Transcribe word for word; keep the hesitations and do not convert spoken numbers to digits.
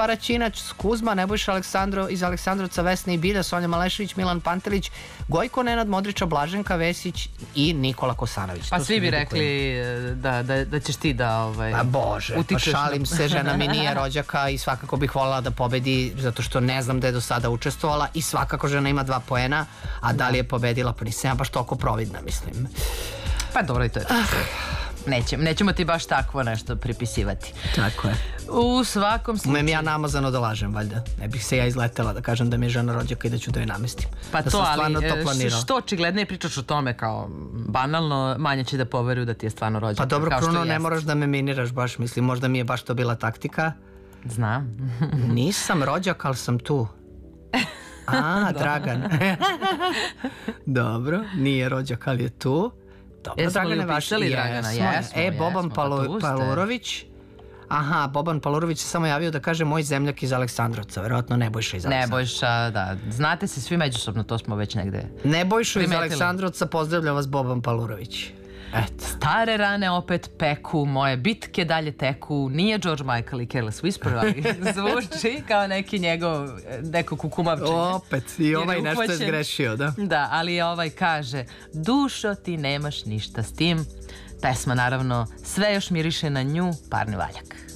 Paraćinac, Kuzma, Nebojša Aleksandro iz Aleksandrovca, Vesna i Bilja, Sonja Malešević, Milan Pantelić, Gojko Nenad Modrića, Blaženka Vesić i Nikola Kosanović. Pa svi bi rekli da, da, da ćeš ti da ovaj, a bože, pa šalim se, žena mi nije rođaka i svakako bih voljela da pobedi zato što ne znam da je do sada učestvovala i svakako žena ima dva poena, a da li je pobedila, pa nisam ja baš toliko providna, mislim. Pa dobro, i to je to. Nećemo, nećemo ti baš takvo nešto pripisivati. Tako je. U svakom slučaju. Umem ja namazano da lažem, valjda. Ne bih se ja izletela da kažem da mi je žena rođaka i da ću da je namestim. Pa da to, ali to što očiglednije pričaš o tome kao banalno, manje će da poveruju da ti je stvarno rođaka. Pa dobro, Kruno, ne moraš da me miniraš baš, mislim, možda mi je baš to bila taktika. Znam. Nisam rođak, ali sam tu. A, Dragan. Dobro, nije rođak, ali je tu. Dobro, Dragane, vaši. E, Boban Palurović. Aha, Boban Palurović se samo javio da kaže moj zemljak iz Aleksandrovca, verovatno Nebojša iz Aleksandrovca. Nebojša, da. Znate se svi međusobno, to smo već negde Nebojšu iz Aleksandrovca, pozdravlja vas Boban Palurović. Eto. Stare rane opet peku, moje bitke dalje teku, nije George Michael i Careless Whisper, ali zvuči kao neki njegov, neko kukumavčenje. Opet, i ovaj nešto je zgrešio, da? Da, ali ovaj kaže, dušo ti nemaš ništa s tim. Pesma naravno sve još miriše na nju, Parni valjak.